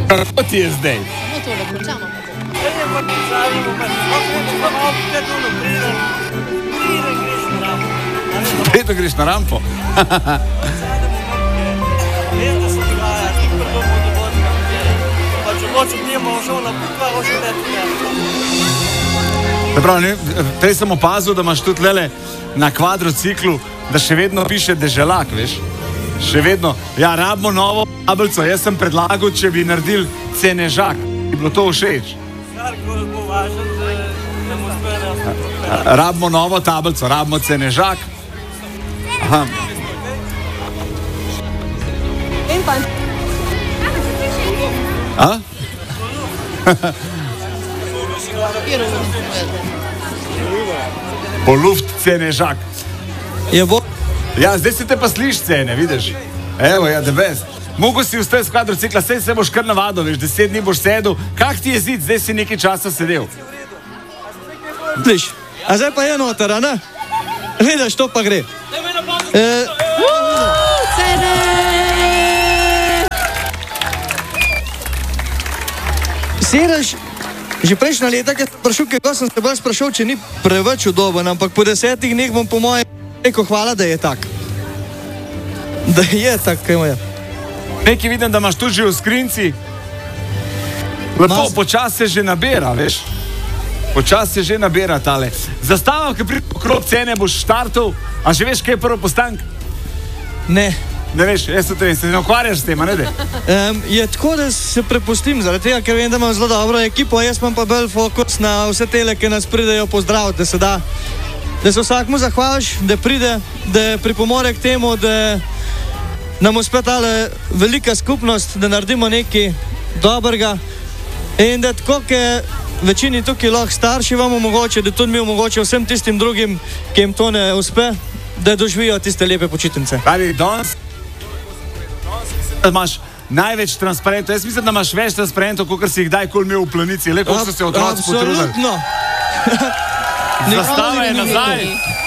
Kako ti je zdaj? No to, da končamo. Vedno greš na rampo. Prej sem opazil, da imaš tudi lele na kvadrociklu, da še vedno piše deželak, veš? Še vedno. Ja, rabimo novo tablico. Jaz sem predlagal, če bi naredil cenežak. Bi bilo to všeč? Rabimo novo tablico, rabimo cenežak. Aha. A? Po luft cenežak. Ja, zdaj se te pa sliš cene, vidiš? Evo, ja, the best. Mogo si vstaj s kvadrocikla, sej se boš kar navadil, veš, 10 dni boš sedel. Kak ti je zid, zdaj si nekaj časa sedel? Sliš, a zdaj pa je noter, a ne? Vidiš, to pa gre. Cene! Seraš, že prejšnja leta, ki sem prišel, kako sem se bolj sprašal, če ni preveč udoben, ampak po 10 dneh bom po mojem rekel hvala, da je tak. Da je tak, kaj je. Nekaj vidim, da imaš tudi že v skrinci. Lepo, počas se že nabira, veš. Počas se že nabira tale. Zastava, ki pride okrog cene, boš štartov, a že veš, kaj je prvo postank? Ne. Ne veš, jaz se ne ukvarjaš s tem, a ne de? Je tako, da se prepustim, zaradi tega, ker vem, da imam zelo dobro ekipo, jaz imam pa bolj fokus na vse tele, ki nas pridejo pozdraviti, da se da. Da se vsakmu zahvališ, da pride, da pripomore k temu, da nam uspe tale velika skupnost, da naredimo nekaj dobrega in da tako, ki večini tukaj lahko starši vam omogoče, da tudi mi omogoče vsem tistim drugim, ki jim to ne uspe, da doživijo tiste lepe počitnice. Ali danes imaš največ transparentov? Jaz mislim, da imaš več transparentov, kot si jih kdajkoli imel v Planici. Le, koliko so se otroci potrudili. Absolutno. Zastava je nazaj.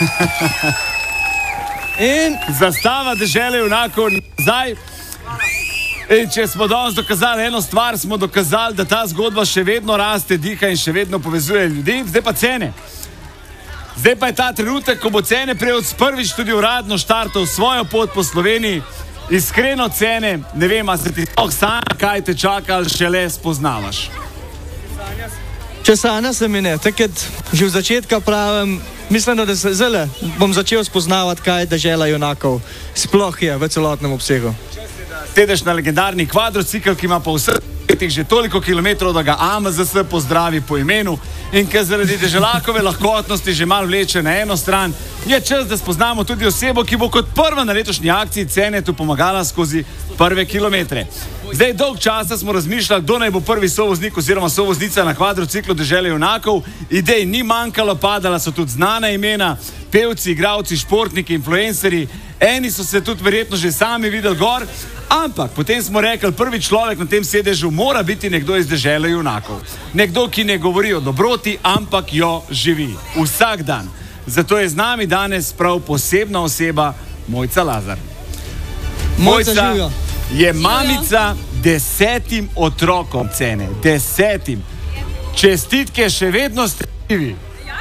Zastava dežele junakov nazaj. In če smo danes dokazali eno stvar, smo dokazali, da ta zgodba še vedno raste, diha in še vedno povezuje ljudi. Zdaj pa cene. Zdaj pa je ta trenutek, ko bo Cene Prevc prvič tudi uradno štartal svojo pot po Sloveniji. Iskreno Cene, ne vem, a se ti sanja, kaj te čaka, ali šele spoznavaš. Če sanja se mi ne, takrat že v začetka pravim, mislim, da se zelo bom začel spoznavati, kaj dežela junakov sploh je v celotnem obsegu. Sedeš na legendarni kvadrocikl, ki ima pa vseh letih že toliko kilometrov, da ga AMZS pozdravi po imenu in ker zaradi deželakove lahkotnosti že malo vleče na eno stran, je čas, da spoznamo tudi osebo, ki bo kot prva na letošnji akciji Cenetu pomagala skozi prve kilometre. Zdaj, dolg časa smo razmišljali, kdo naj bo prvi sovoznik oziroma sovoznica na kvadrociklu dežele junakov. Idej ni manjkalo, padala so tudi znana imena, pevci, igralci, športniki, influencerji. Eni so se tudi verjetno že sami videli gor, ampak potem smo rekli, prvi človek na tem sedežu mora biti nekdo iz dežele junakov. Nekdo, ki ne govori o dobroti, ampak jo živi vsak dan. Zato je z nami danes prav posebna oseba, Mojca Lazar. Mojca je mamica 10 otrokom Cene. 10. Čestitke, še vedno ste živi.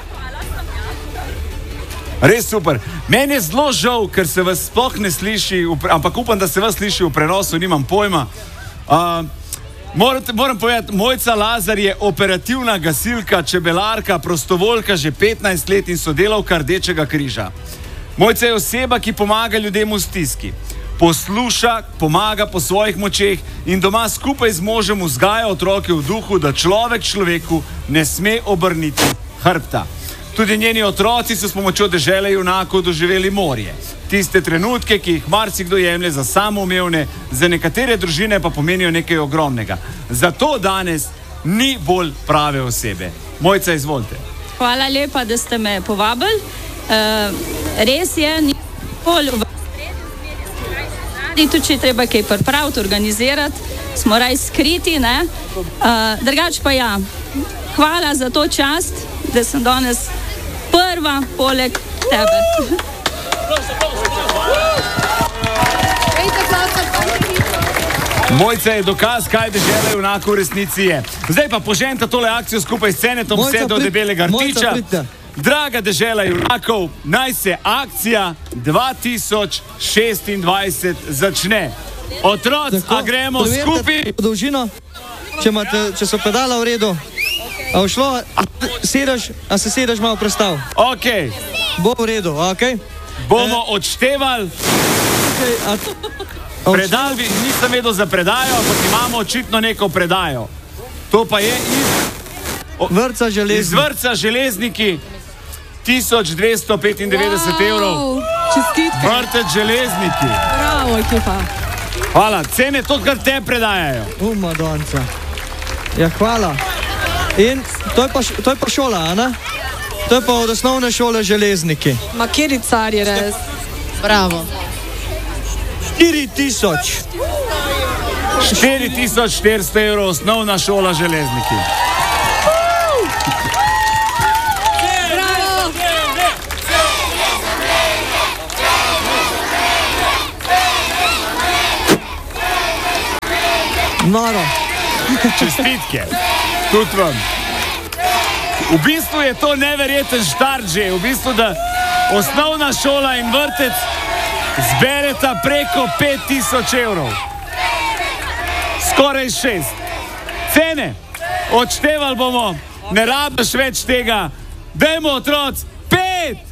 Res super. Meni je zelo žal, ker se vas sploh ne sliši, ampak upam, da se vas sliši v prenosu, nimam pojma. Moram povedati, Mojca Lazar je operativna gasilka, čebelarka, prostovoljka že 15 let in sodelavka Rdečega križa. Mojca je oseba, ki pomaga ljudem v stiski. Posluša, pomaga po svojih močeh in doma skupaj z možem vzgaja otroke v duhu, da človek človeku ne sme obrniti hrbta. Tudi njeni otroci so s pomočjo dežele junakov doživeli morje. Tiste trenutke, ki jih marsikdo jemlje za samoumevne, za nekatere družine pa pomenijo nekaj ogromnega. Zato danes ni bolj prave osebe. Mojca, izvolite. Hvala lepa, da ste me povabili. Res je, ni bolj v tudi če treba kaj pripraviti, organizirati, smo raj skriti, ne? Drugač pa ja, hvala za to čast, da sem danes prva poleg tebe. Mojca je dokaz, kaj dežela junaka v resnici je. Zdaj pa poženta tole akcijo skupaj s Cenetom vse do debelega rtiča. Draga dežela junakov, naj se akcija 2026 začne. Otroci, a gremo skupaj? Dolžino, če so pedala v redu, a všlo, a se sedaš malo prestav. Ok. Bo v redu, ok? Bomo odštevali. Predal bi, nisem vedel za predajo, ampak imamo očitno neko predajo. To pa je iz vrtca Železniki, 1295 evrov. Čestitke. Vrtec Železniki. Bravo, ekipa. Hvala, cene to, kar te predajajo. Madonca. Ja, hvala. In to je pa šola, a ne? To je pa od osnovne šole Železniki. Ma kjeri car je res. Bravo. 4400 evrov osnovna šola Železniki. Noro. Čestitke. Tudi vam. V bistvu je to neverjeten štart že. V bistvu, da osnovna šola in vrtec zbereta preko 5000 evrov. Skoraj 6. Cene. Odštevali bomo. Ne rabiš več tega. Dajmo, otroci. 5.